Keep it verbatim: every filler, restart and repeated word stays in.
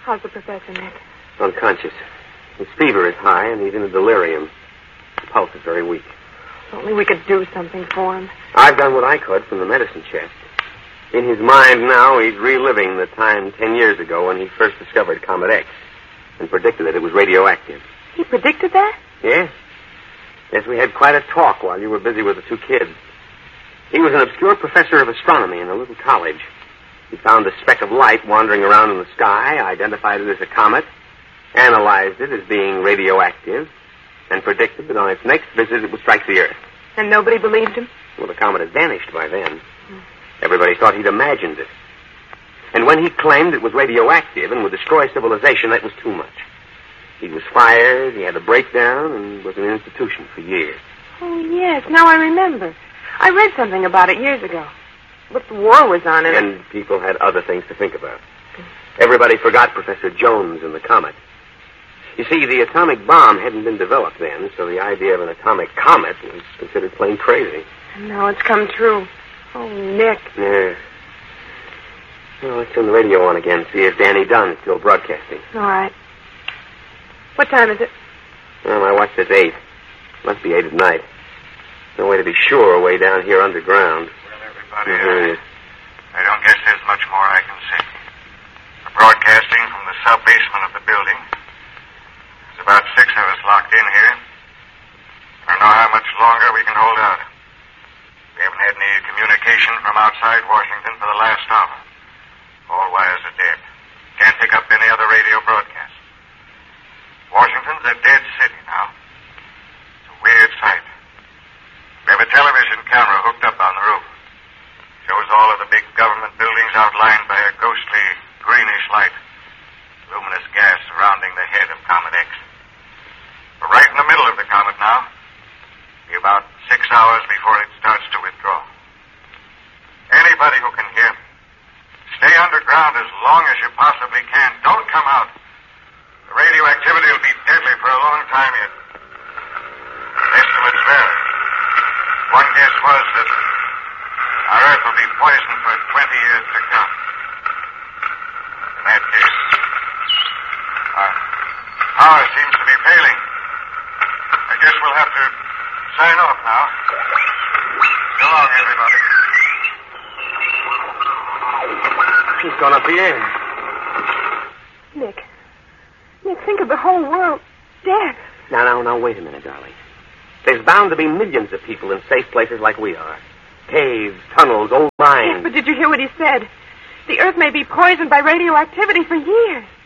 How's the professor, Nick? Unconscious. His fever is high, and he's in a delirium. His pulse is very weak. If only we could do something for him. I've done what I could from the medicine chest. In his mind now, he's reliving the time ten years ago when he first discovered Comet X and predicted that it was radioactive. He predicted that? Yes. Yes, we had quite a talk while you were busy with the two kids. He was an obscure professor of astronomy in a little college. He found a speck of light wandering around in the sky, identified it as a comet, analyzed it as being radioactive, and predicted that on its next visit it would strike the Earth. And nobody believed him? Well, the comet had vanished by then. Hmm. Everybody thought he'd imagined it. And when he claimed it was radioactive and would destroy civilization, that was too much. He was fired, he had a breakdown, and was in an institution for years. Oh, yes, now I remember. I read something about it years ago. But the war was on, and... And people had other things to think about. Everybody forgot Professor Jones and the comet. You see, the atomic bomb hadn't been developed then, so the idea of an atomic comet was considered plain crazy. And now it's come true. Oh, Nick. Yeah. Well, let's turn the radio on again, see if Danny Dunn's still broadcasting. All right. What time is it? Well, my watch says eight. Must be eight at night. No way to be sure way down here underground. Well, everybody, mm-hmm. I, I don't guess there's much more I can say. We're broadcasting from the sub-basement of the building. There's about six of us locked in here. I don't know how much longer we can hold out. We haven't had any communication from outside Washington for the last hour. All wires are dead. Can't pick up any other radio broadcast. Washington's a dead city now. It's a weird sight. We have a television camera hooked up on the roof. Shows all of the big government buildings outlined by a ghostly greenish light. Luminous gas surrounding the head of Comet X. We're right in the middle of the comet now. Be about six hours before it starts to withdraw. Anybody who can hear me, stay underground as long as you possibly can. Don't come out. The radioactivity will be deadly for a long time yet. Estimates vary. One guess was that our Earth will be poisoned for twenty years to come. In that case, our power seems to be failing. I guess we'll have to sign off now. So long, everybody. She's gone up the end. Nick. Nick, think of the whole world dead. Now, now, now, wait a minute, darling. There's bound to be millions of people in safe places like we are. Caves, tunnels, old mines. Yes, but did you hear what he said? The Earth may be poisoned by radioactivity for years.